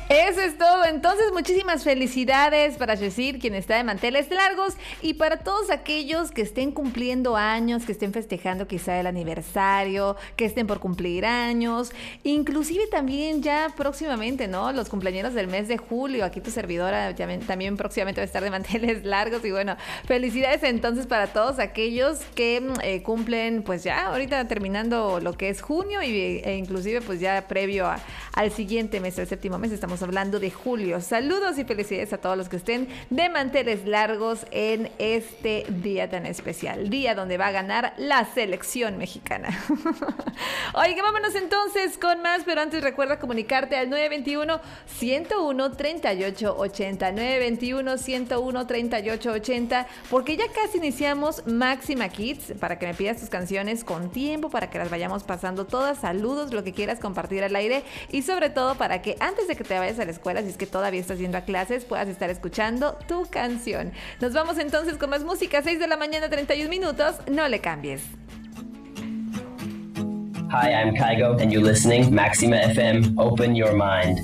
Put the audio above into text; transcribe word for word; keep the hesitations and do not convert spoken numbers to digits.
Eso es todo. Entonces, muchísimas felicidades para Shezir, quien está de manteles largos, y para todos aquellos que estén cumpliendo años, que estén festejando quizá el aniversario, que estén por cumplir años, inclusive también ya próximamente, ¿no? Los cumpleaños del mes de julio. Aquí tu servidora también, también próximamente va a estar de manteles largos. Y bueno, felicidades entonces para todos aquellos que eh, cumplen, pues ya ahorita terminando lo que es junio y, e inclusive pues ya previo a, al siguiente mes, el séptimo mes, estamos hablando de julio. Saludos y felicidades a todos los que estén de manteles largos en este día tan especial, día donde va a ganar la selección mexicana. Oiga, vámonos entonces con más, pero antes recuerda comunicarte al nueve dos uno, uno uno, tres ocho ocho cero, nueve dos uno, uno uno, tres ocho ocho cero, porque ya casi iniciamos Máxima Kids, para que me pidas tus canciones con tiempo, para que las vayamos pasando todas, saludos, lo que quieras compartir al aire, y sobre todo para que antes de que te vayas a la escuela, si es que todavía estás yendo a clases, puedas estar escuchando tu canción. Nos vamos entonces con más música, seis de la mañana, treinta y un minutos, no le cambies. Hi, I'm Kygo, and you're listening Maxima F M. Open your mind.